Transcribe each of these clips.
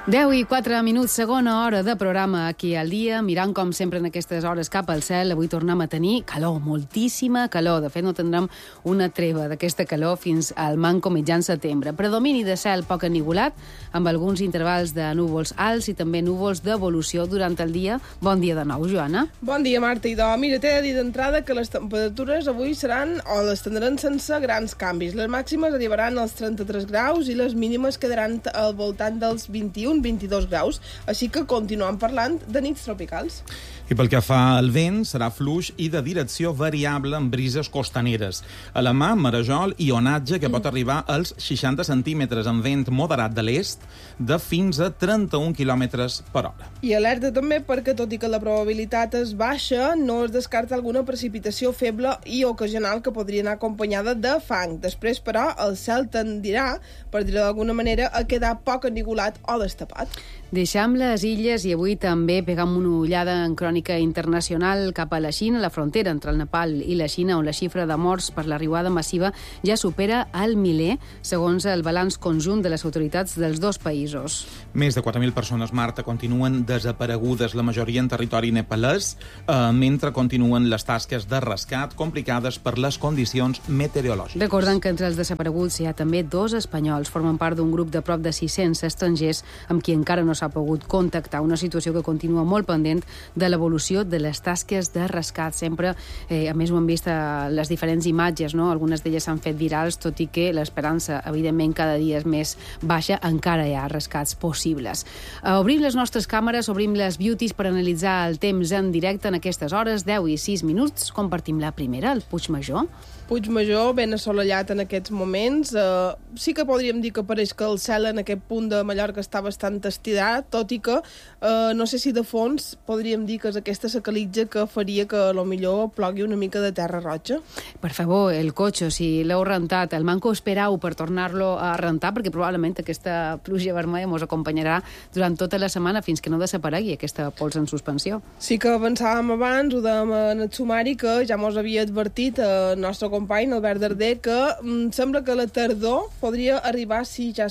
10:04, segona hora de programa aquí al dia, mirant com sempre en aquestes hores cap al cel. Avui tornem a tenir calor, moltíssima calor. De fet, no tindrem una treva d'aquesta calor fins al manco mitjan setembre. Predomini de cel poc ennivolat, amb alguns intervals de núvols alts i també núvols d'evolució durant el dia. Bon dia de nou, Joana. Bon dia, Marta. Mira, t'he de dir d'entrada que les temperatures avui seran o les tindran sense grans canvis. Les màximes arribaran als 33 graus i les mínimes quedaran al voltant dels 21-22 graus, així que continuem parlant de nits tropicals. I pel que fa al vent, serà fluix i de direcció variable amb brises costaneres. A la mà, marejol i onatge que pot arribar als 60 centímetres amb vent moderat de l'est de fins a 31 quilòmetres per hora. I alerta també perquè, tot i que la probabilitat és baixa, no es descarta alguna precipitació feble i ocasional que podria anar acompanyada de fang. Després, però, el cel tendirà, per dir-ho d'alguna manera, a quedar poc ennivolat o destapat. Deixam les illes i avui també pegam una ullada en crònica internacional cap a la Xina, la frontera entre el Nepal i la Xina, on la xifra de morts per l'arribada massiva ja supera el miler, segons el balanç conjunt de les autoritats dels dos països. Més de 4.000 persones, Marta, continuen desaparegudes, la majoria en territori nepalès, mentre continuen les tasques de rescat complicades per les condicions meteorològiques. Recordem que entre els desapareguts hi ha també 2 espanyols, formen part d'un grup de prop de 600 estrangers amb qui encara no s'ha pogut contactar, una situació que continua molt pendent de l'evolució de les tasques de rescat. Sempre, a més ho hem vist a les diferents imatges, no? Algunes d'elles s'han fet virals, tot i que l'esperança, evidentment, cada dia és més baixa, encara hi ha rescats possibles. Obrim les nostres càmeres, obrim les beauties per analitzar el temps en directe en aquestes hores, 10:06. Compartim la primera, el Puigmajor. Puigmajor, ben assolellat en aquests moments. Sí que podríem dir que pareix que el cel en aquest punt de Mallorca està bastant estirat, tot i que no sé si de fons podríem dir que és aquesta sacalitja que faria que millor plogui una mica de terra roja. Per favor, el cotxe, si l'heu rentat, el manco esperau per tornar-lo a rentar, perquè probablement aquesta pluja vermella mos acompanyarà durant tota la setmana fins que no desaparegui aquesta pols en suspensió. Sí que avançàvem abans, ho dèiem en el sumari, que ja mos havia advertit el nostre company, Albert Darder, que sembla que la tardor podria arribar,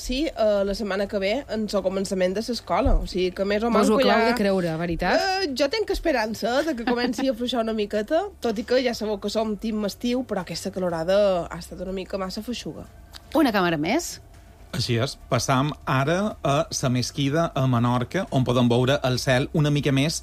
la setmana que ve, en el començament de l'escola. O sigui que més o menys... Vos ho acabeu de creure, veritat? Jo tinc esperança de que comenci a fluixar una miqueta, tot i que ja sabeu que som team estiu, però aquesta calorada ha estat una mica massa feixuga. Una càmera més. Així és, passam ara a la Mesquida, a Menorca, on podem veure el cel una mica més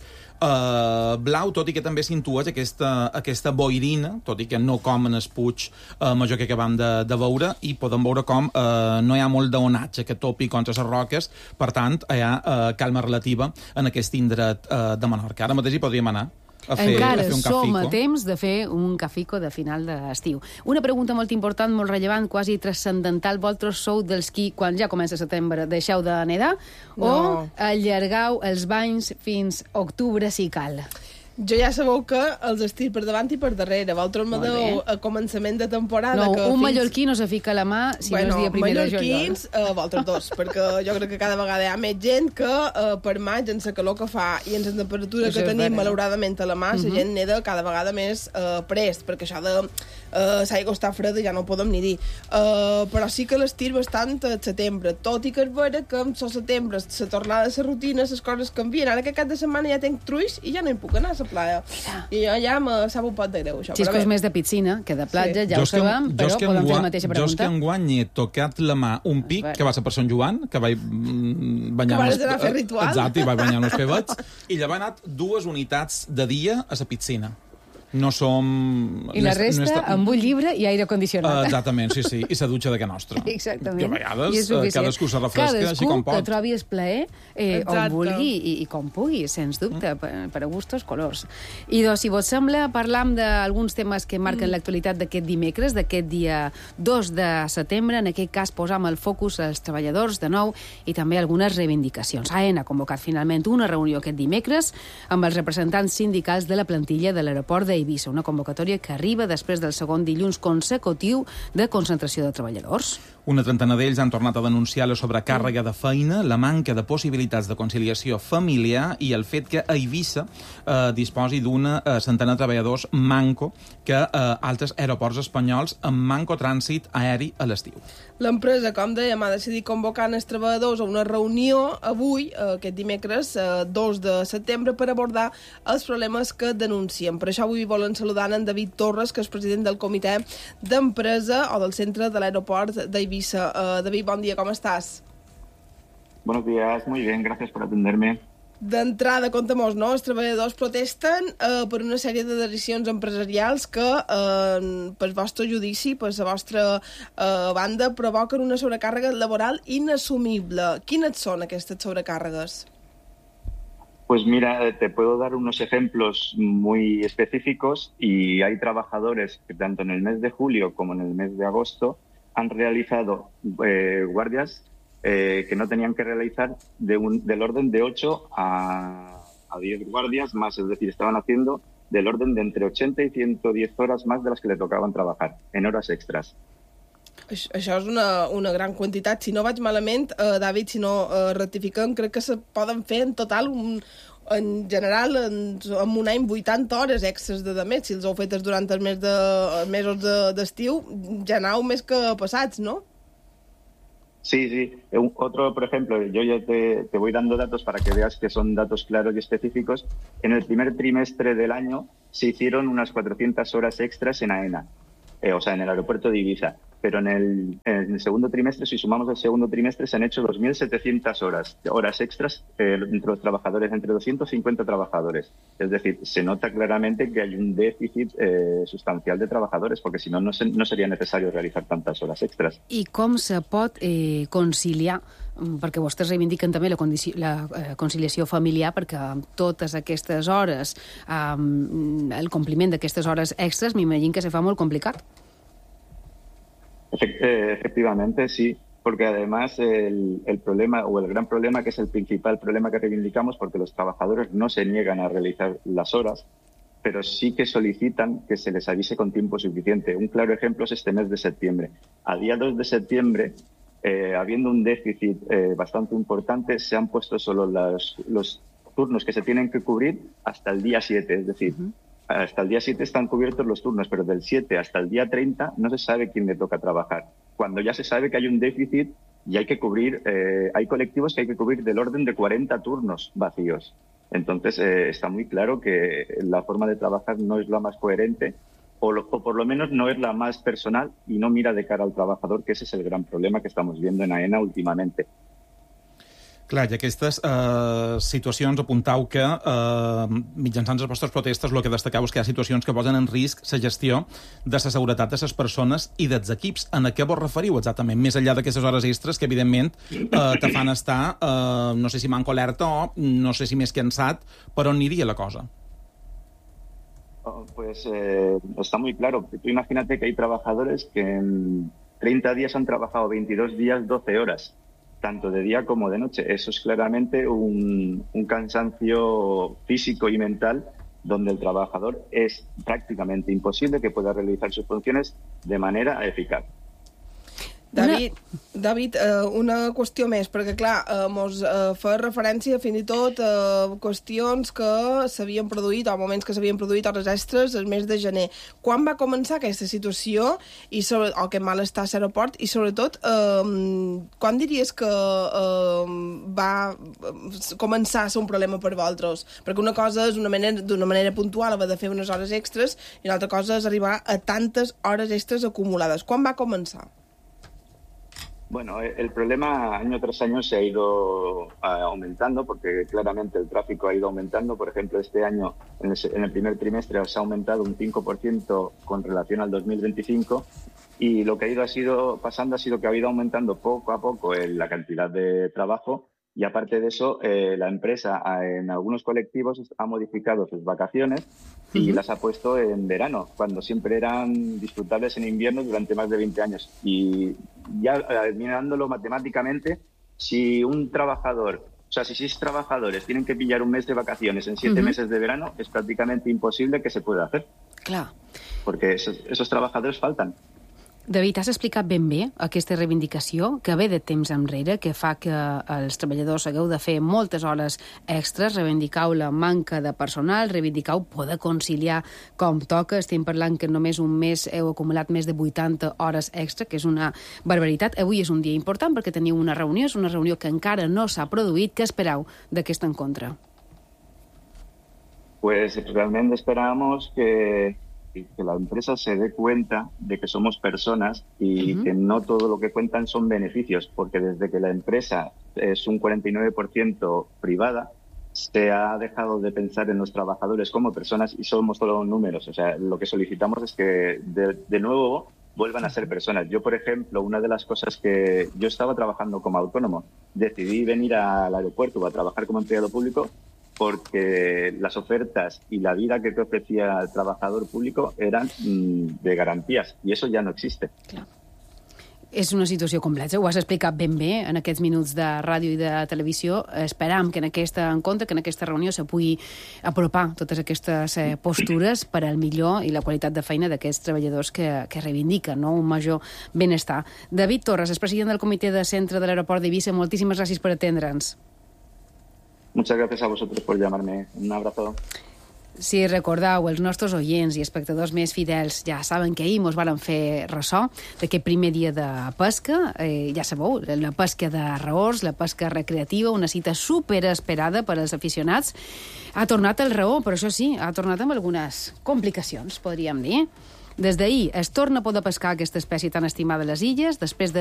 blau, tot i que també s'intueix aquesta boirina, tot i que no com en el Puig Major que acabam de veure, i podem veure com no hi ha molt d'onatge que topi contra les roques, per tant, hi ha calma relativa en aquest indret de Menorca. Ara mateix hi podríem anar. Encara som a temps de fer un cafico de final d'estiu. Una pregunta molt important, molt rellevant, quasi transcendental. Vosaltres sou dels qui, quan ja comença setembre, deixeu de nedar o allargau els banys fins octubre si cal? Jo ja sabeu que els estic per davant i per darrere. Vosaltres me deu a començament de temporada... No, un mallorquí no se fica la mà si no és dia primer de juliol. Mallorquins, vosaltres dos, perquè jo crec que cada vegada hi ha més gent que per maig, en la calor que fa i en la temperatura que tenim, malauradament, a la mà, la gent neda cada vegada més prest, perquè això de l'aigua està freda ja no ho podem ni dir. Però sí que l'estir bastant al setembre, tot i que és vera que en el setembre la tornada de la rutina, les coses canvien. Ara que cap de setmana ja tenc truis i ja no hi puc anar a la playa. I jo ja me sap un pot de greu, això. Xisco és més de piscina que de platja, ja ho sabem, però podem fer la mateixa pregunta. Jo és que enguany he tocat la mà un pic, que va ser per Sant Joan, que vaig banyar... Que vas anar a fer ritual. Exacte, i vaig banyar uns pebets, i llavors he anat 2 unitats de dia a la piscina. No som... I la resta amb un llibre i aire condicionat. Exactament, sí. I la dutxa de que nostra. Exactament. Que a vegades cadascú se refresca així com pot. Cadascú que trobi el plaer on vulgui i com pugui, sens dubte, per a gustos, colors. I si vos sembla, parlam d'alguns temes que marquen l'actualitat d'aquest dimecres, d'aquest dia 2 de setembre. En aquest cas posam el focus als treballadors de nou i també algunes reivindicacions. AENA ha convocat finalment una reunió aquest dimecres amb els representants sindicals de la plantilla de l'aeroport de Eivissa, una convocatòria que arriba després del segon dilluns consecutiu de concentració de treballadors. Una trentena d'ells han tornat a denunciar la sobrecàrrega de feina, la manca de possibilitats de conciliació familiar i el fet que Eivissa disposi d'una centena de treballadors manco que altres aeroports espanyols amb manco trànsit aeri a l'estiu. L'empresa, com dèiem, ha decidit convocar els treballadors a una reunió avui, aquest dimecres, 2 de setembre, per abordar els problemes que denuncien. Per això avui volen saludar en David Torres, que és president del comitè d'empresa o del centre de l'aeroport d'Eivissa. David, bon dia, ¿cómo estás? Buenos días, muy bien, gracias por atenderme. D'entrada, conta'm-nos, no? Els treballadors protesten per una sèrie de decisions empresarials que, pel vostre judici, per la vostra banda, provoquen una sobrecàrrega laboral inassumible. Quines són aquestes sobrecàrregues? Pues mira, te puedo dar unos ejemplos muy específicos y hay trabajadores que tanto en el mes de julio como en el mes de agosto han realizado guardias que no tenían que realizar del orden de 8 a 10 guardias más, es decir, estaban haciendo del orden de entre 80 y 110 horas más de las que le tocaban trabajar, en horas extras. Això és una gran quantitat. Si no vaig malament, David, si no rectifiquem, crec que se poden fer en total en general, en un any, 80 hores extras de mes. Si els heu fetes durant els mesos d'estiu, ja aneu més que passats, ¿no? Sí, sí. Otro, por ejemplo, yo ya te voy dando datos para que veas que son datos claros y específicos. En el primer trimestre del año se hicieron unas 400 horas extras en AENA, o sea, en el aeropuerto de Ibiza. Pero en el segundo trimestre, si sumamos el segundo trimestre, se han hecho 2.700 horas extras entre los trabajadores, entre 250 trabajadores. Es decir, se nota claramente que hay un déficit sustancial de trabajadores, porque si no, no sería necesario realizar tantas horas extras. I com se pot conciliar, perquè vostès reivindiquen també la conciliació familiar, perquè amb totes aquestes hores, el compliment d'aquestes hores extras, m'imagino que se fa molt complicat. Efectivamente, sí, porque además el problema o el gran problema, que es el principal problema que reivindicamos, porque los trabajadores no se niegan a realizar las horas, pero sí que solicitan que se les avise con tiempo suficiente. Un claro ejemplo es este mes de septiembre. A día 2 de septiembre, habiendo un déficit bastante importante, se han puesto solo los turnos que se tienen que cubrir hasta el día 7, es decir, hasta el día 7 están cubiertos los turnos, pero del 7 hasta el día 30 no se sabe quién le toca trabajar. Cuando ya se sabe que hay un déficit y hay que cubrir, hay colectivos que hay que cubrir del orden de 40 turnos vacíos. Entonces está muy claro que la forma de trabajar no es la más coherente o por lo menos no es la más personal y no mira de cara al trabajador, que ese es el gran problema que estamos viendo en AENA últimamente. Clar, i aquestes situacions apuntau que mitjançant les vostres protestes el que destacau és que hi ha situacions que posen en risc la gestió de la seguretat de les persones i dels equips. En què vos referiu exactament? Més enllà d'aquestes hores extres que, evidentment, te fan estar, no sé si manco alerta o no sé si més cansat, per on aniria la cosa? Pues está muy claro. Tú imagínate que hay trabajadores que en 30 días han trabajado 22 días, 12 horas. Tanto de día como de noche. Eso es claramente un cansancio físico y mental donde el trabajador es prácticamente imposible que pueda realizar sus funciones de manera eficaz. David, una qüestió més, perquè clar, mos fa referència fins i tot a qüestions que s'havien produït, o moments que s'havien produït hores extres el mes de gener. Quan va començar aquesta situació, o aquest malestar a l'aeroport, i sobretot, quan diries que va començar a ser un problema per vosaltres? Perquè una cosa és d'una manera puntual haver de fer unes hores extres, i una altra cosa és arribar a tantes hores extres acumulades. Quan va començar? Bueno, el problema año tras año se ha ido aumentando porque claramente el tráfico ha ido aumentando. Por ejemplo, este año, en el primer trimestre, se ha aumentado un 5% con relación al 2025 y lo que ha ido pasando ha sido que ha ido aumentando poco a poco la cantidad de trabajo y aparte de eso, la empresa en algunos colectivos ha modificado sus vacaciones y las ha puesto en verano, cuando siempre eran disfrutables en invierno durante más de 20 años. Y ya mirándolo matemáticamente, si un trabajador, o sea, si 6 trabajadores tienen que pillar un mes de vacaciones en 7 meses de verano, es prácticamente imposible que se pueda hacer. Clar. Porque esos trabajadores faltan. David, has explicat ben bé aquesta reivindicació que ve de temps enrere, que fa que els treballadors hagueu de fer moltes hores extres, reivindicau la manca de personal, reivindicau poder conciliar com toca. Estem parlant que només un mes heu acumulat més de 80 hores extra, que és una barbaritat. Avui és un dia important perquè teniu una reunió, és una reunió que encara no s'ha produït. Què espereu d'aquest encontre? Pues realmente esperábamos que la empresa se dé cuenta de que somos personas y que no todo lo que cuentan son beneficios, porque desde que la empresa es un 49% privada, se ha dejado de pensar en los trabajadores como personas y somos solo números. O sea, lo que solicitamos es que de nuevo vuelvan a ser personas. Yo, por ejemplo, una de las cosas que yo estaba trabajando como autónomo, decidí venir al aeropuerto a trabajar como empleado público porque las ofertas y la vida que te ofrecía el trabajador público eran de garantías, i això ja no existe. Clar. És una situació complexa, ho has explicat ben bé en aquests minuts de ràdio i de televisió. Esperam que en aquest encontre, que en aquesta reunió se pugui apropar totes aquestes postures per al millor i la qualitat de feina d'aquests treballadors que reivindiquen, no? Un major benestar. David Torres, és president del comitè de centre de l'aeroport d'Eivissa. Moltíssimes gràcies per atendre'ns. Muchas gracias a vosotros por llamarme. Un abrazo. Si recordeu, els nostres oients i espectadors més fidels ja saben que ahir mos varen fer ressò d'aquest primer dia de pesca. Ja sabeu, la pesca de raors, la pesca recreativa, una cita superesperada per als aficionats. Ha tornat el raor, però això sí, ha tornat amb algunes complicacions, podríem dir. Des d'ahir es torna a poder pescar aquesta espècie tan estimada a les illes, després de